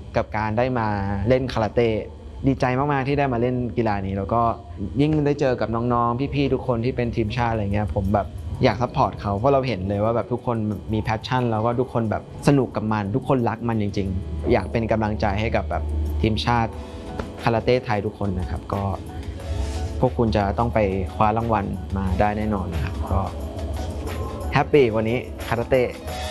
กับการได้มาเล่นคาราเต้ดีใจมากๆที่ได้มาเล่นกีฬานี้แล้วก็ยิ่งได้เจอกับน้องๆพี่ๆทุกคนที่เป็นทีมชาติอะไรเงี้ยผมแบบอยากซัพพอร์ตเขาเพราะเราเห็นเลยว่าแบบทุกคนมีแพชชั่นแล้วก็ทุกคนแบบสนุกกับมันทุกคนรักมันจริงๆอยากเป็นกำลังใจให้กับแบบทีมชาติคาราเต้ไทยทุกคนนะครับก็พวกคุณจะต้องไปคว้ารางวัลมาได้แน่นอนนะครับก็แฮปปี้วันนี้คาราเต้